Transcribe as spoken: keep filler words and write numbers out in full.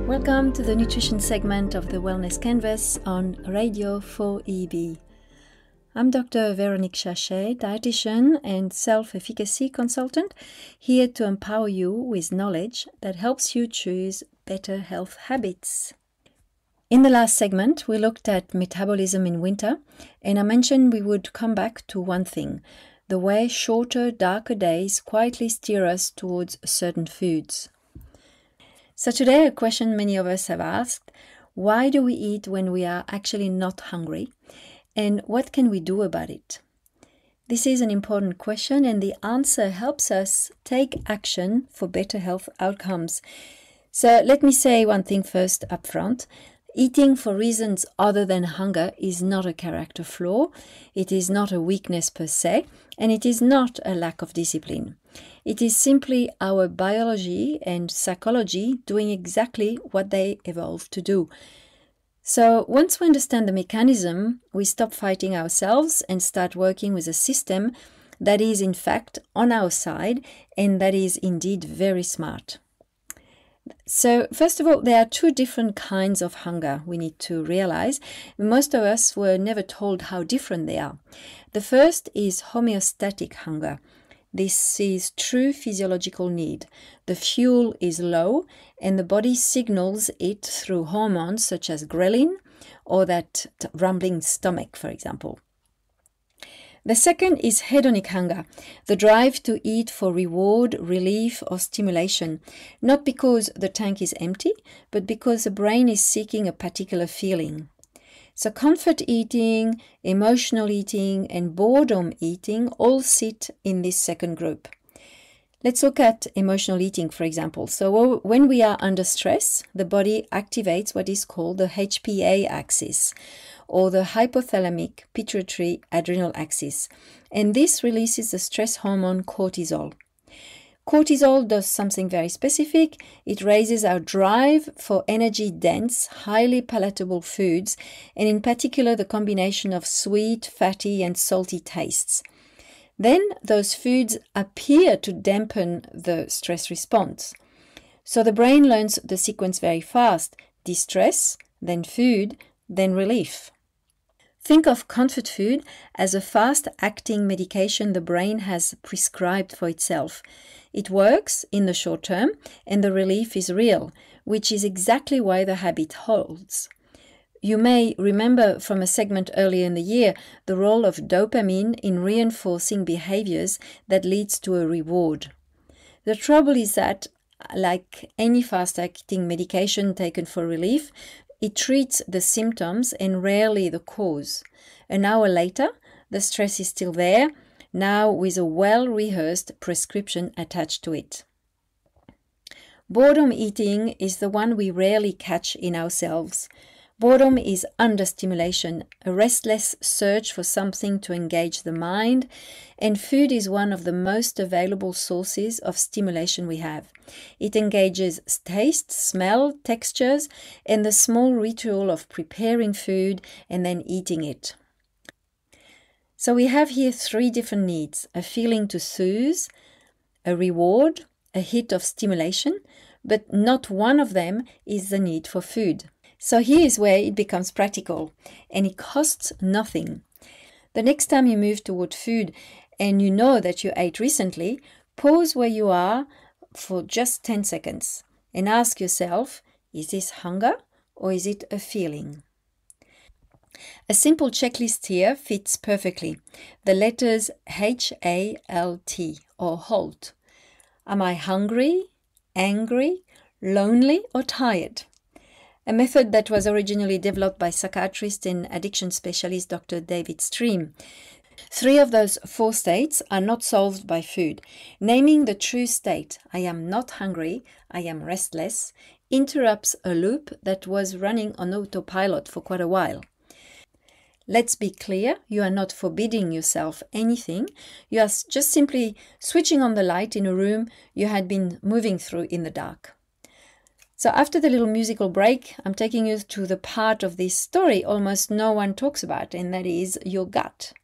Welcome to the nutrition segment of the Wellness Canvas on Radio four E B. I'm Doctor Véronique Chachet, dietitian and self-efficacy consultant, here to empower you with knowledge that helps you choose better health habits. In the last segment, we looked at metabolism in winter, and I mentioned we would come back to one thing, the way shorter, darker days quietly steer us towards certain foods. So today, a question many of us have asked, why do we eat when we are actually not hungry? And what can we do about it? This is an important question, and the answer helps us take action for better health outcomes. So let me say one thing first up front. Eating for reasons other than hunger is not a character flaw, it is not a weakness per se, and it is not a lack of discipline. It is simply our biology and psychology doing exactly what they evolved to do. So once we understand the mechanism, we stop fighting ourselves and start working with a system that is in fact on our side and that is indeed very smart. So first of all, there are two different kinds of hunger we need to realize. Most of us were never told how different they are. The first is homeostatic hunger. This is true physiological need. The fuel is low and the body signals it through hormones such as ghrelin or that rumbling stomach, for example. The second is hedonic hunger, the drive to eat for reward, relief, or stimulation, not because the tank is empty, but because the brain is seeking a particular feeling. So comfort eating, emotional eating, and boredom eating all sit in this second group. Let's look at emotional eating, for example. So when we are under stress, the body activates what is called the H P A axis, or the hypothalamic pituitary adrenal axis, and this releases the stress hormone cortisol. Cortisol does something very specific. It raises our drive for energy-dense, highly palatable foods, and in particular the combination of sweet, fatty, and salty tastes. Then those foods appear to dampen the stress response. So the brain learns the sequence very fast: distress, then food, then relief. Think of comfort food as a fast-acting medication the brain has prescribed for itself. It works in the short term and the relief is real, which is exactly why the habit holds. You may remember from a segment earlier in the year the role of dopamine in reinforcing behaviors that leads to a reward. The trouble is that, like any fast-acting medication taken for relief, it treats the symptoms and rarely the cause. An hour later, the stress is still there, now with a well-rehearsed prescription attached to it. Boredom eating is the one we rarely catch in ourselves. Boredom is understimulation, a restless search for something to engage the mind, and food is one of the most available sources of stimulation we have. It engages taste, smell, textures, and the small ritual of preparing food and then eating it. So we have here three different needs: a feeling to soothe, a reward, a hit of stimulation, but not one of them is the need for food. So here is where it becomes practical, and it costs nothing. The next time you move toward food and you know that you ate recently, pause where you are for just ten seconds and ask yourself, is this hunger or is it a feeling? A simple checklist here fits perfectly. The letters H A L T, or HALT. Am I hungry, angry, lonely, or tired? A method that was originally developed by psychiatrist and addiction specialist Doctor David Stream. Three of those four states are not solved by food. Naming the true state, I am not hungry, I am restless, interrupts a loop that was running on autopilot for quite a while. Let's be clear, you are not forbidding yourself anything. You are just simply switching on the light in a room you had been moving through in the dark. So after the little musical break, I'm taking you to the part of this story almost no one talks about, and that is your gut.